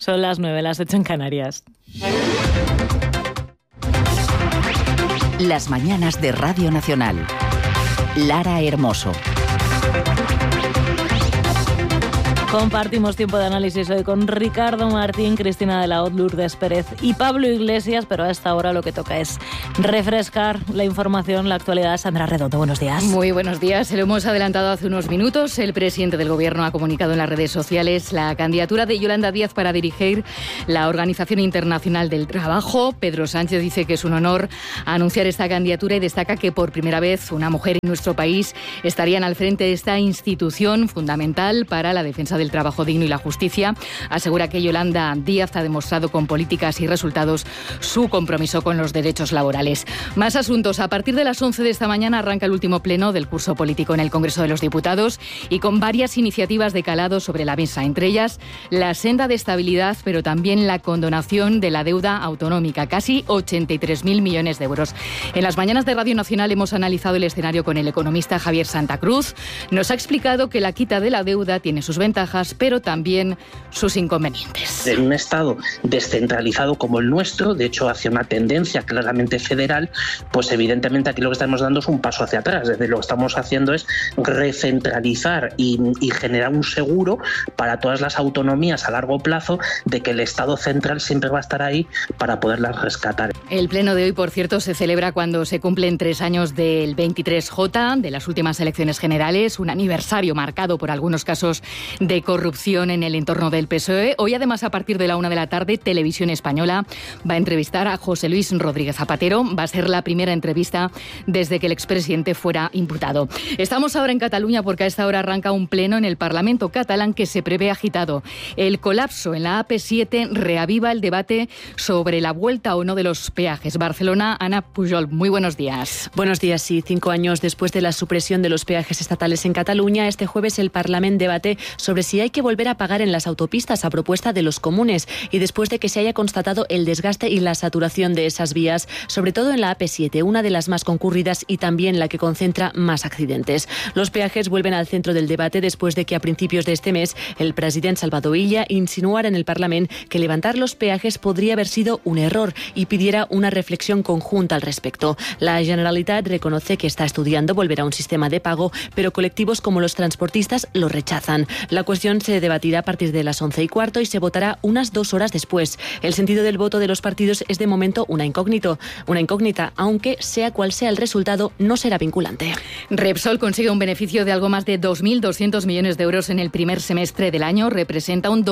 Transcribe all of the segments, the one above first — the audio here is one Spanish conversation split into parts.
Son las 9, las 8 en Canarias. Las mañanas de Radio Nacional. Lara Hermoso. Compartimos tiempo de análisis hoy con Ricardo Martín, Cristina de la Hoz, Lourdes Pérez y Pablo Iglesias, pero a esta hora lo que toca es refrescar la información, la actualidad. Sandra Redondo, buenos días. Muy buenos días. Se lo hemos adelantado hace unos minutos. El presidente del Gobierno ha comunicado en las redes sociales la candidatura de Yolanda Díaz para dirigir la Organización Internacional del Trabajo. Pedro Sánchez dice que es un honor anunciar esta candidatura y destaca que por primera vez una mujer en nuestro país estaría al frente de esta institución fundamental para la defensa del trabajo digno y la justicia. Asegura que Yolanda Díaz ha demostrado con políticas y resultados su compromiso con los derechos laborales. Más asuntos. A partir de las 11 de esta mañana arranca el último pleno del curso político en el Congreso de los Diputados y con varias iniciativas de calado sobre la mesa, entre ellas la senda de estabilidad, pero también la condonación de la deuda autonómica, casi 83.000 millones de euros. En las mañanas de Radio Nacional hemos analizado el escenario con el economista Javier Santa Cruz. Nos ha explicado que la quita de la deuda tiene sus ventajas, pero también sus inconvenientes. En un Estado descentralizado como el nuestro, de hecho hacia una tendencia claramente federal, pues evidentemente aquí lo que estamos dando es un paso hacia atrás. Es decir, lo que estamos haciendo es recentralizar y generar un seguro para todas las autonomías a largo plazo de que el Estado central siempre va a estar ahí para poderlas rescatar. El pleno de hoy, por cierto, se celebra cuando se cumplen 3 años del 23J, de las últimas elecciones generales, un aniversario marcado por algunos casos de corrupción en el entorno del PSOE. Hoy, además, a partir de la 1 de la tarde, Televisión Española va a entrevistar a José Luis Rodríguez Zapatero. Va a ser la primera entrevista desde que el expresidente fuera imputado. Estamos ahora en Cataluña porque a esta hora arranca un pleno en el Parlamento catalán que se prevé agitado. El colapso en la AP7 reaviva el debate sobre la vuelta o no de los peajes. Barcelona, Ana Pujol, muy buenos días. Buenos días, sí. 5 años después de la supresión de los peajes estatales en Cataluña, este jueves el Parlamento debate sobre si hay que volver a pagar en las autopistas a propuesta de los comunes y después de que se haya constatado el desgaste y la saturación de esas vías, sobre todo en la AP7, una de las más concurridas y también la que concentra más accidentes. Los peajes vuelven al centro del debate después de que a principios de este mes el presidente Salvador Illa insinuara en el Parlamento que levantar los peajes podría haber sido un error y pidiera una reflexión conjunta al respecto. La Generalitat reconoce que está estudiando volver a un sistema de pago, pero colectivos como los transportistas lo rechazan. La cuestión se debatirá a partir de las 11:15 y se votará unas 2 horas después. El sentido del voto de los partidos es de momento una incógnita, aunque sea cual sea el resultado, no será vinculante. Repsol consigue un beneficio de algo más de 2.200 millones de euros en el primer semestre del año. Representa un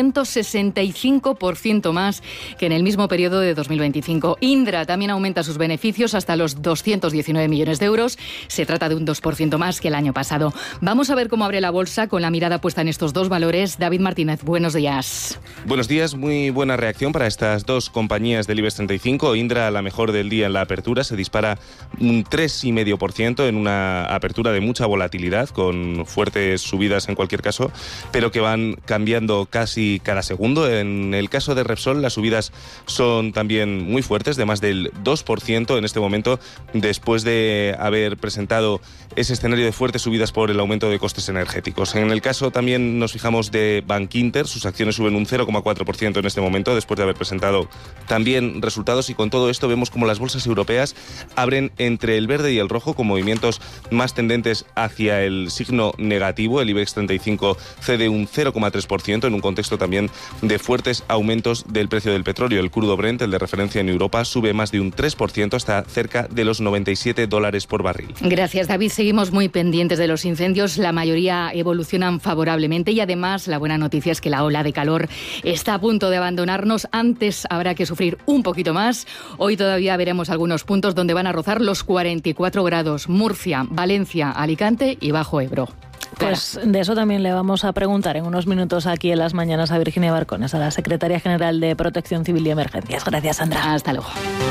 265% más que en el mismo periodo de 2025. Indra también aumenta sus beneficios hasta los 219 millones de euros. Se trata de un 2% más que el año pasado. Vamos a ver cómo abre la bolsa con la mirada puesta en estos dos valores. David Martínez, buenos días. Buenos días, muy buena reacción para estas dos compañías del IBEX 35. Indra, la mejor del día en la apertura, se dispara un 3,5% en una apertura de mucha volatilidad, con fuertes subidas en cualquier caso, pero que van cambiando casi cada segundo. En el caso de Repsol, las subidas son también muy fuertes, de más del 2% en este momento, después de haber presentado ese escenario de fuertes subidas por el aumento de costes energéticos. En el caso también nos fijamos de Bankinter, sus acciones suben un 0,4% en este momento, después de haber presentado también resultados, y con todo esto vemos como las bolsas europeas abren entre el verde y el rojo, con movimientos más tendentes hacia el signo negativo. El IBEX 35 cede un 0,3% en un contexto también de fuertes aumentos del precio del petróleo. El crudo Brent, el de referencia en Europa, sube más de un 3% hasta cerca de los $97 por barril. Gracias, David. Seguimos muy pendientes de los incendios. La mayoría evolucionan favorablemente y además la buena noticia es que la ola de calor está a punto de abandonarnos. Antes habrá que sufrir un poquito más. Hoy todavía veremos algunos puntos donde van a rozar los 44 grados. Murcia, Valencia, Alicante y Bajo Ebro. Pues de eso también le vamos a preguntar en unos minutos aquí en las mañanas a Virginia Barcones, a la Secretaria General de Protección Civil y Emergencias. Gracias, Sandra. Hasta luego.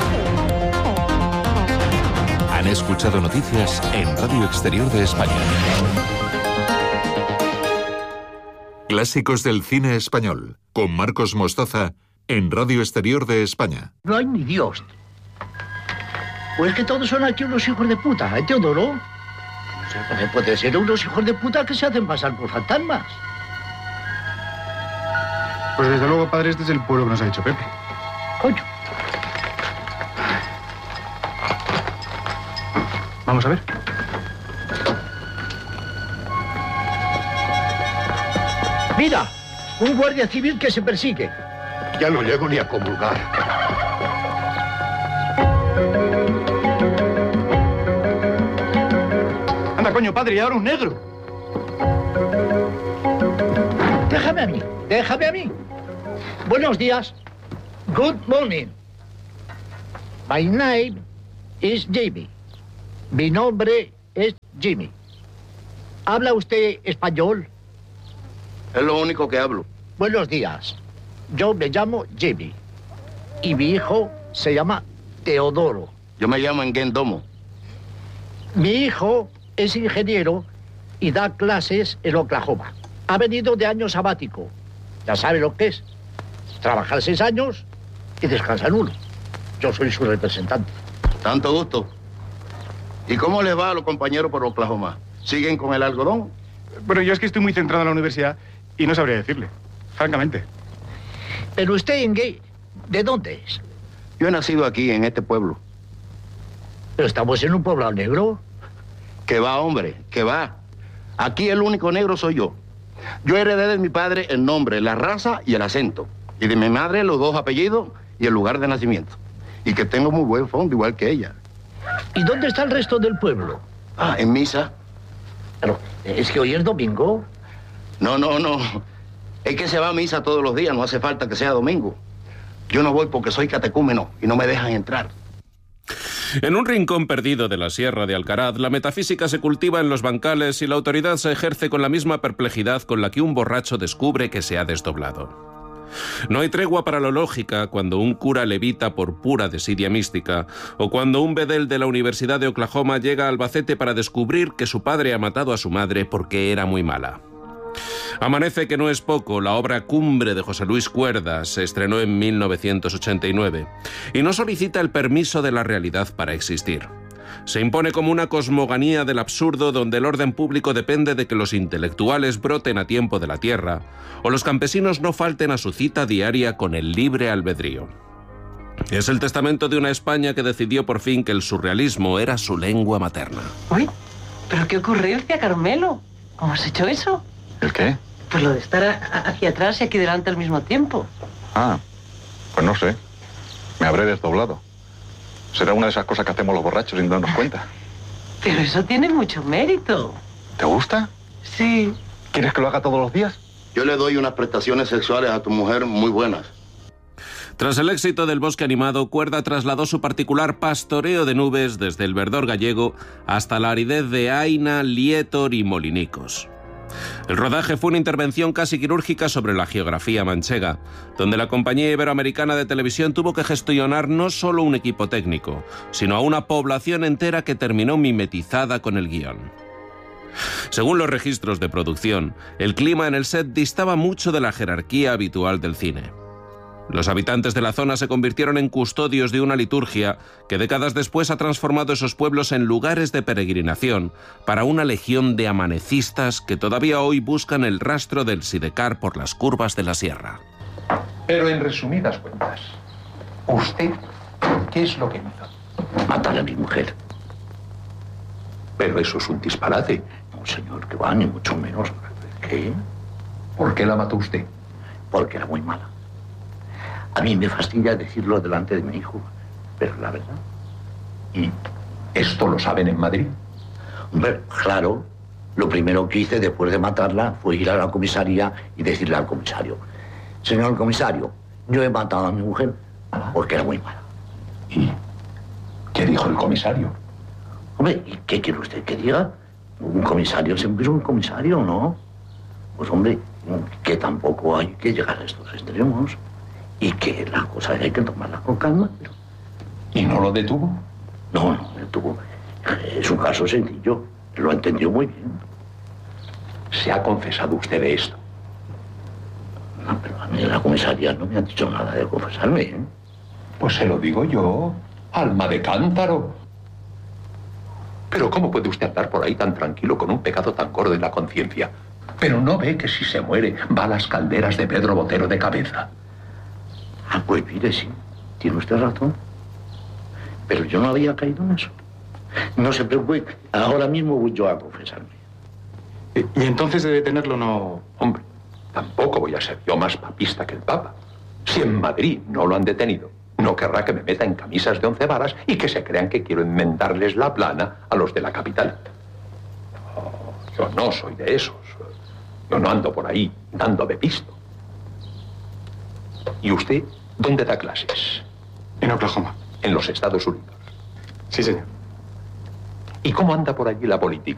Han escuchado noticias en Radio Exterior de España. Clásicos del cine español, con Marcos Mostaza, en Radio Exterior de España. No hay ni Dios. Pues que todos son aquí unos hijos de puta, ¿eh, Teodoro? Puede ser unos hijos de puta que se hacen pasar por fantasmas. Pues desde luego, padre, este es el pueblo que nos ha dicho Pepe. Coño. Vamos a ver. Mira, un guardia civil que se persigue. Ya no llego ni a comulgar. Anda, coño, padre, y ahora un negro. Déjame a mí, déjame a mí. Buenos días. Good morning. My name is Jimmy. Mi nombre es Jimmy. ¿Habla usted español? Es lo único que hablo. Buenos días. Yo me llamo Jimmy. Y mi hijo se llama Teodoro. Yo me llamo Engendomo. Mi hijo es ingeniero y da clases en Oklahoma. Ha venido de año sabático. Ya sabe lo que es. Trabajar 6 años y descansar 1. Yo soy su representante. Tanto gusto. ¿Y cómo les va a los compañeros por Oklahoma? ¿Siguen con el algodón? Pero yo es que estoy muy centrado en la universidad y no sabría decirle, francamente. Pero usted, ¿de dónde es? Yo he nacido aquí, en este pueblo. Pero estamos en un pueblo negro. Que va, hombre, que va. Aquí el único negro soy yo. Yo heredé de mi padre el nombre, la raza y el acento. Y de mi madre los 2 apellidos y el lugar de nacimiento. Y que tengo muy buen fondo, igual que ella. ¿Y dónde está el resto del pueblo? Ah, en misa. Pero, ¿es que hoy es domingo? No. Es que se va a misa todos los días, no hace falta que sea domingo. Yo no voy porque soy catecúmeno y no me dejan entrar. En un rincón perdido de la Sierra de Alcaraz, la metafísica se cultiva en los bancales y la autoridad se ejerce con la misma perplejidad con la que un borracho descubre que se ha desdoblado. No hay tregua para la lógica cuando un cura levita por pura desidia mística o cuando un bedel de la Universidad de Oklahoma llega a Albacete para descubrir que su padre ha matado a su madre porque era muy mala. Amanece que no es poco, la obra cumbre de José Luis Cuerdas se estrenó en 1989 y no solicita el permiso de la realidad para existir. Se impone como una cosmogonía del absurdo donde el orden público depende de que los intelectuales broten a tiempo de la tierra o los campesinos no falten a su cita diaria con el libre albedrío. Es el testamento de una España que decidió por fin que el surrealismo era su lengua materna. Uy, pero qué ocurrencia, Carmelo. ¿Cómo has hecho eso? ¿El qué? Pues lo de estar hacia atrás y aquí delante al mismo tiempo. Ah, pues no sé. Me habré desdoblado. Será una de esas cosas que hacemos los borrachos sin darnos cuenta. Pero eso tiene mucho mérito. ¿Te gusta? Sí. ¿Quieres que lo haga todos los días? Yo le doy unas prestaciones sexuales a tu mujer muy buenas. Tras el éxito del Bosque Animado, Cuerda trasladó su particular pastoreo de nubes desde el verdor gallego hasta la aridez de Aina, Lietor y Molinicos. El rodaje fue una intervención casi quirúrgica sobre la geografía manchega, donde la compañía iberoamericana de televisión tuvo que gestionar no solo un equipo técnico, sino a una población entera que terminó mimetizada con el guión. Según los registros de producción, el clima en el set distaba mucho de la jerarquía habitual del cine. Los habitantes de la zona se convirtieron en custodios de una liturgia que décadas después ha transformado esos pueblos en lugares de peregrinación para una legión de amanecistas que todavía hoy buscan el rastro del sidecar por las curvas de la sierra. Pero en resumidas cuentas, ¿usted qué es lo que hizo? Matar a mi mujer. Pero eso es un disparate. No, señor, que va, ni mucho menos. ¿Qué? ¿Por qué la mató usted? Porque era muy mala. A mí me fastidia decirlo delante de mi hijo, pero la verdad. ¿Y esto lo saben en Madrid? Hombre, claro. Lo primero que hice después de matarla fue ir a la comisaría y decirle al comisario: señor comisario, yo he matado a mi mujer porque era muy mala. ¿Y qué dijo el comisario? Hombre, ¿y qué quiere usted que diga? Un comisario siempre es un comisario, ¿no? Pues hombre, que tampoco hay que llegar a estos extremos. Y que la cosa hay que tomarla con calma. Pero... ¿Y no lo detuvo? No me detuvo. Es un caso sencillo. Lo entendió muy bien. ¿Se ha confesado usted de esto? No, pero a mí en la comisaría no me han dicho nada de confesarme, ¿eh? Pues se lo digo yo, alma de cántaro. Pero ¿cómo puede usted andar por ahí tan tranquilo con un pecado tan gordo en la conciencia? Pero no ve que si se muere va a las calderas de Pedro Botero de cabeza. Ah, pues mire, sí, tiene usted razón. Pero yo no había caído en eso. No se preocupe, ahora mismo voy yo a confesarme. Y entonces de detenerlo no... Hombre, tampoco voy a ser yo más papista que el Papa. Si en Madrid no lo han detenido, no querrá que me meta en camisas de 11 varas y que se crean que quiero enmendarles la plana a los de la capital. No, yo no soy de esos. Yo no ando por ahí dando de pisto. ¿Y usted dónde da clases? En Oklahoma. En los Estados Unidos. Sí, señor. ¿Y cómo anda por allí la política?